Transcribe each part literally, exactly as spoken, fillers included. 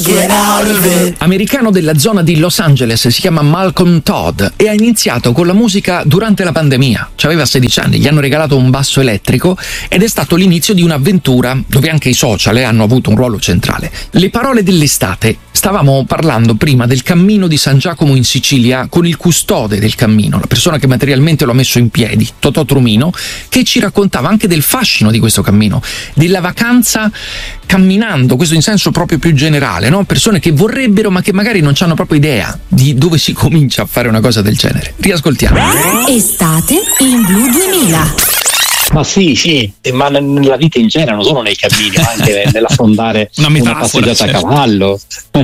get out of it. Americano della zona di Los Angeles, si chiama Malcolm Todd e ha iniziato con la musica durante la pandemia. Aveva sedici anni, gli hanno regalato un basso elettrico ed è stato l'inizio di un'avventura dove anche i social hanno avuto un ruolo centrale. Le parole dell'estate. Stavamo parlando prima del cammino di San Giacomo in Sicilia con il custode del cammino, la persona che materialmente lo ha messo in piedi, Totò Trumino, che ci raccontava anche del fascino di questo cammino, della vacanza camminando, questo in senso proprio più generale, no? Persone che vorrebbero ma che magari non hanno proprio idea di dove si comincia a fare una cosa del genere. Riascoltiamo. Estate in Blu duemila. Ma sì, sì, ma nella vita in genere, non solo nei cammini, ma anche nell'affrontare una, una passeggiata certo. a cavallo.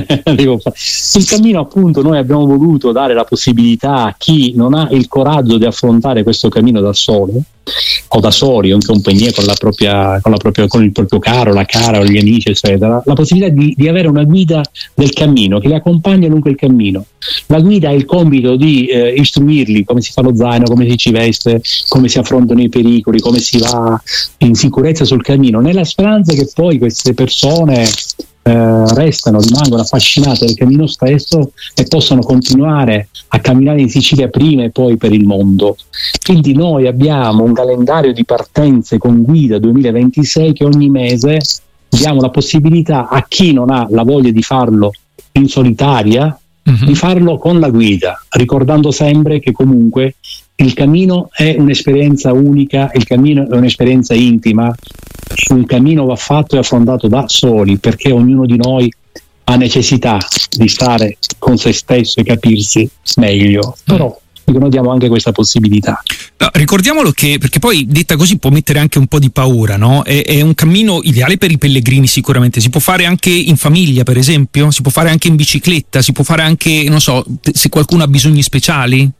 Il cammino, appunto, noi abbiamo voluto dare la possibilità a chi non ha il coraggio di affrontare questo cammino da solo o da soli o in compagnia con la propria, con la propria, con il proprio caro, la cara o gli amici, eccetera, la possibilità di, di avere una guida del cammino che li accompagna lungo il cammino. La guida ha il compito di eh, istruirli come si fa lo zaino, come si ci veste, come si affrontano i pericoli, come si va in sicurezza sul cammino, nella speranza che poi queste persone eh, restano, rimangono affascinate dal cammino stesso e possano continuare a camminare in Sicilia prima e poi per il mondo. Quindi noi abbiamo un calendario di partenze con guida duemilaventisei che ogni mese diamo la possibilità a chi non ha la voglia di farlo in solitaria mm-hmm. di farlo con la guida, ricordando sempre che comunque il cammino è un'esperienza unica, il cammino è un'esperienza intima, un cammino va fatto e affrontato da soli, perché ognuno di noi ha necessità di stare con se stesso e capirsi meglio, però noi diamo anche questa possibilità. No, ricordiamolo che, perché poi detta così può mettere anche un po' di paura, no? È, è un cammino ideale per i pellegrini sicuramente, si può fare anche in famiglia per esempio, si può fare anche in bicicletta, si può fare anche, non so, se qualcuno ha bisogni speciali.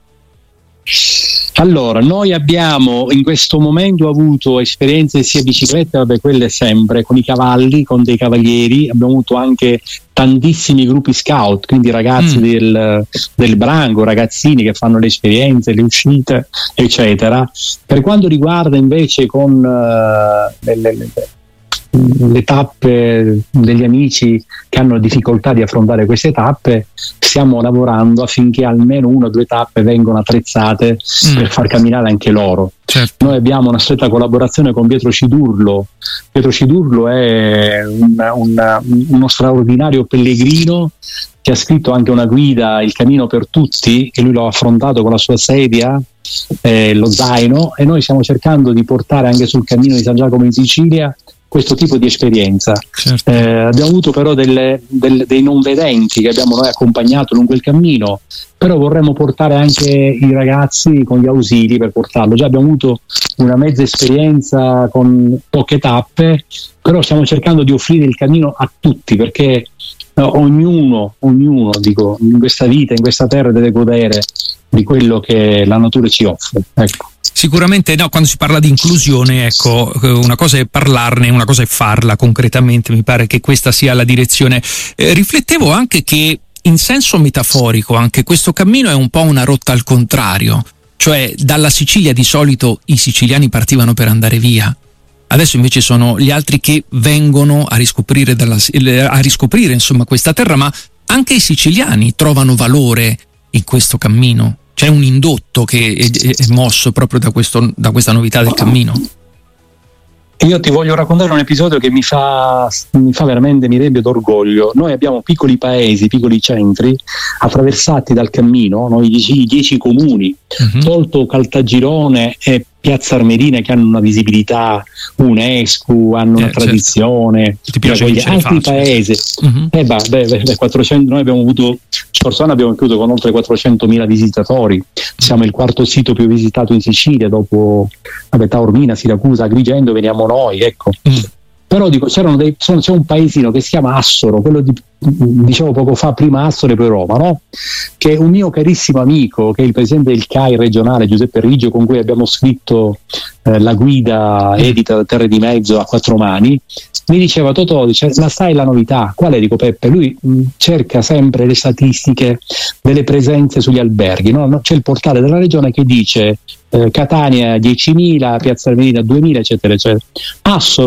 Allora, noi abbiamo in questo momento avuto esperienze sia biciclette, vabbè, quelle sempre, con i cavalli, con dei cavalieri, abbiamo avuto anche tantissimi gruppi scout, quindi ragazzi mm. del, del branco, ragazzini che fanno le esperienze, le uscite, eccetera. Per quanto riguarda invece con uh, le, le, le, le tappe degli amici che hanno difficoltà di affrontare queste tappe, stiamo lavorando affinché almeno una o due tappe vengano attrezzate mm. per far camminare anche loro. Certo. Noi abbiamo una stretta collaborazione con Pietro Cidurlo. Pietro Cidurlo è un, un, uno straordinario pellegrino che ha scritto anche una guida, Il cammino per tutti, che lui l'ha affrontato con la sua sedia, eh, lo zaino, e noi stiamo cercando di portare anche sul cammino di San Giacomo in Sicilia questo tipo di esperienza. Certo. Eh, abbiamo avuto però delle, delle, dei non vedenti che abbiamo noi accompagnato lungo il cammino, però vorremmo portare anche i ragazzi con gli ausili per portarlo. Già abbiamo avuto una mezza esperienza con poche tappe, però stiamo cercando di offrire il cammino a tutti, perché no, ognuno, ognuno dico, in questa vita, in questa terra deve godere di quello che la natura ci offre. Ecco. Sicuramente no, quando si parla di inclusione, ecco, una cosa è parlarne, una cosa è farla concretamente, mi pare che questa sia la direzione. Eh, riflettevo anche che in senso metaforico anche questo cammino è un po' una rotta al contrario, cioè dalla Sicilia di solito i siciliani partivano per andare via, adesso invece sono gli altri che vengono a riscoprire, dalla, a riscoprire insomma questa terra, ma anche i siciliani trovano valore in questo cammino. C'è un indotto che è, è mosso proprio da, questo, da questa novità del cammino. Io ti voglio raccontare un episodio che mi fa, mi fa veramente, mi riempie d'orgoglio. Noi abbiamo piccoli paesi, piccoli centri attraversati dal cammino, noi dieci, dieci comuni, uh-huh. tolto Caltagirone e Piazza Armerina, che hanno una visibilità UNESCO, hanno eh, una tradizione. Certo. Ti piace gli altri paesi. Uh-huh. Eh beh, beh, beh, quattrocento, noi abbiamo avuto, scorso anno abbiamo chiuso con oltre quattrocentomila visitatori. Siamo il quarto sito più visitato in Sicilia, dopo vabbè, Taormina, Siracusa, Agrigento, veniamo noi, ecco. Mm. Però dico, c'erano dei, sono, c'è un paesino che si chiama Assoro, quello di, dicevo poco fa, prima Assoro e poi Roma, no? Che è un mio carissimo amico, che è il presidente del C A I regionale, Giuseppe Riggio, con cui abbiamo scritto eh, la guida edita da Terre di Mezzo a quattro mani. Mi diceva: Totò, dice, ma sai la novità? Qual è? Dico: Peppe, lui mh, cerca sempre le statistiche delle presenze sugli alberghi, no? C'è il portale della regione che dice eh, Catania diecimila, Piazza Armerina duemila, eccetera, eccetera. Assoro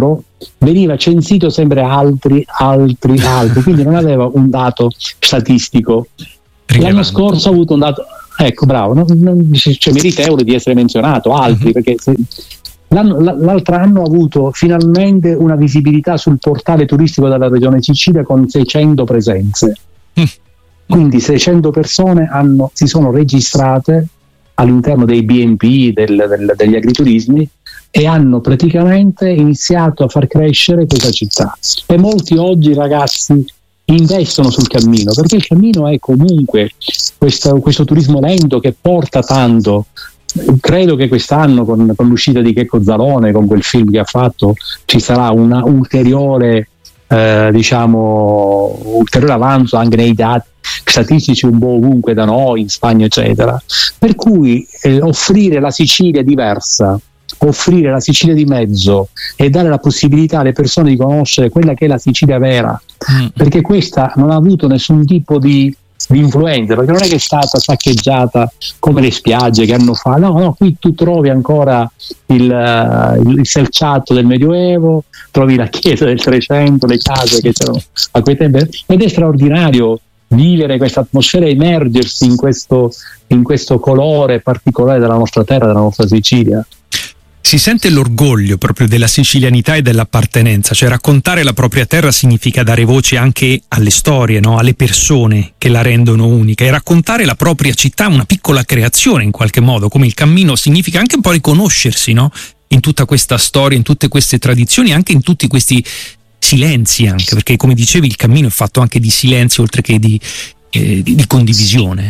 veniva censito sempre altri, altri, altri, quindi non aveva un dato statistico. Rilevante. L'anno scorso ha avuto un dato, ecco bravo, non, non, cioè, meritevole di essere menzionato, altri, mm-hmm. perché se, l'anno, l'altro anno ha avuto finalmente una visibilità sul portale turistico della regione Sicilia con seicento presenze. Mm. Quindi seicento persone hanno, si sono registrate all'interno dei B and B del, del, degli agriturismi e hanno praticamente iniziato a far crescere questa città. E molti oggi ragazzi investono sul cammino, perché il cammino è comunque questo, questo turismo lento che porta tanto. Credo che quest'anno con, con l'uscita di Checco Zalone, con quel film che ha fatto, ci sarà una ulteriore eh, diciamo ulteriore avanzo anche nei dati statistici un po' ovunque da noi, in Spagna eccetera, per cui eh, offrire la Sicilia diversa, offrire la Sicilia di mezzo e dare la possibilità alle persone di conoscere quella che è la Sicilia vera, mm. perché questa non ha avuto nessun tipo di, di influenza, perché non è che è stata saccheggiata come le spiagge che hanno fatto, no, no, qui tu trovi ancora il, il, il selciato del Medioevo, trovi la chiesa del Trecento, le case che c'erano a quei tempi, ed è straordinario vivere questa atmosfera, immergersi in questo, in questo colore particolare della nostra terra, della nostra Sicilia. Si sente l'orgoglio proprio della sicilianità e dell'appartenenza, cioè raccontare la propria terra significa dare voce anche alle storie, no? Alle persone che la rendono unica, e raccontare la propria città, una piccola creazione in qualche modo, come il cammino, significa anche un po' riconoscersi, no? In tutta questa storia, in tutte queste tradizioni, anche in tutti questi silenzi, anche perché come dicevi il cammino è fatto anche di silenzio oltre che di, eh, di, di condivisione.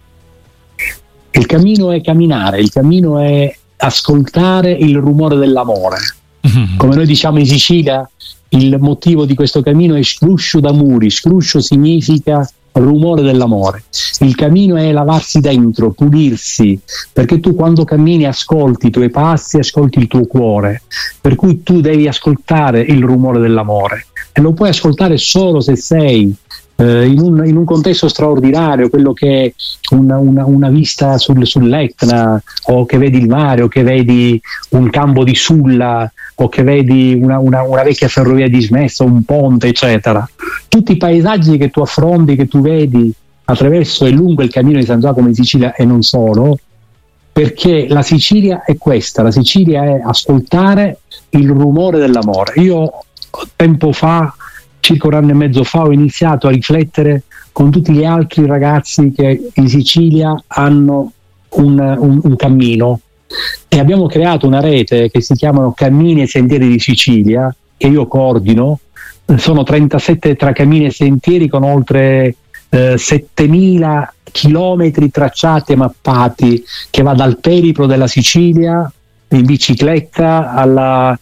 Il cammino è camminare, il cammino è ascoltare il rumore dell'amore. Mm-hmm. Come noi diciamo in Sicilia, il motivo di questo cammino è scruscio d'amuri. Scruscio significa rumore dell'amore. Il cammino è lavarsi dentro, pulirsi, perché tu quando cammini ascolti i tuoi passi, ascolti il tuo cuore, per cui tu devi ascoltare il rumore dell'amore, e lo puoi ascoltare solo se sei eh, in, un, in un contesto straordinario, quello che è una, una, una vista sul, sull'Etna, o che vedi il mare, o che vedi un campo di Sulla, o che vedi una, una, una vecchia ferrovia dismessa, un ponte eccetera. Tutti i paesaggi che tu affronti, che tu vedi attraverso e lungo il cammino di San Giacomo in Sicilia, e non solo, perché la Sicilia è questa, la Sicilia è ascoltare il rumore dell'amore. Io tempo fa, circa un anno e mezzo fa, ho iniziato a riflettere con tutti gli altri ragazzi che in Sicilia hanno un, un, un cammino, e abbiamo creato una rete che si chiamano Cammini e Sentieri di Sicilia, che io coordino. Sono trentasette tra cammini e sentieri con oltre eh, settemila chilometri tracciati e mappati, che va dal periplo della Sicilia in bicicletta alla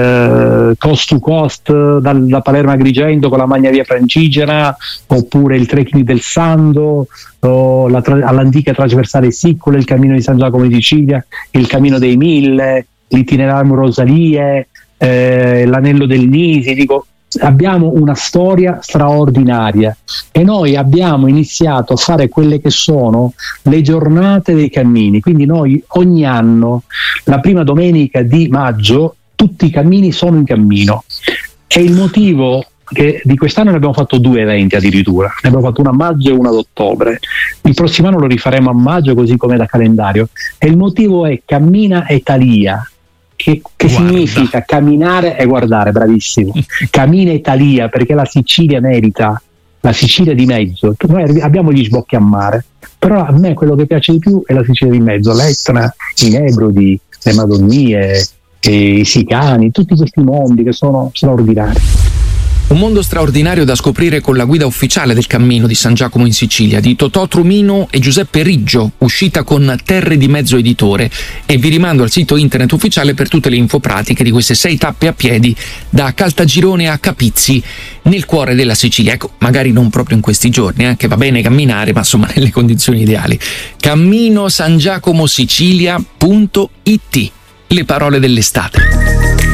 eh, coast to coast, dal, da Palermo a Agrigento con la Magna Via Francigena, oppure il trekking del Sando, o la tra- all'antica trasversale Siccole, il cammino di San Giacomo di Sicilia, il cammino dei Mille, l'itinerario Rosalie, eh, l'anello del Nisi. Dico, abbiamo una storia straordinaria, e noi abbiamo iniziato a fare quelle che sono le giornate dei cammini. Quindi noi ogni anno, la prima domenica di maggio, tutti i cammini sono in cammino, e il motivo che di quest'anno ne abbiamo fatto due eventi addirittura, ne abbiamo fatto uno a maggio e uno ad ottobre. Il prossimo anno lo rifaremo a maggio, così come da calendario, e il motivo è Cammina Italia, che, che significa camminare e guardare. Bravissimo. Cammina Italia, perché la Sicilia merita, la Sicilia di mezzo. Noi abbiamo gli sbocchi a mare, però a me quello che piace di più è la Sicilia di mezzo, l'Etna, i Nebrodi, le Madonnie, i Sicani, tutti questi mondi che sono straordinari. Un mondo straordinario da scoprire con la guida ufficiale del cammino di San Giacomo in Sicilia di Totò Trumino e Giuseppe Riggio, uscita con Terre di Mezzo Editore, e vi rimando al sito internet ufficiale per tutte le info pratiche di queste sei tappe a piedi da Caltagirone a Capizzi, nel cuore della Sicilia. Ecco, magari non proprio in questi giorni, eh, che va bene camminare, ma insomma nelle condizioni ideali. cammino san giacomo sicilia punto it, le parole dell'estate.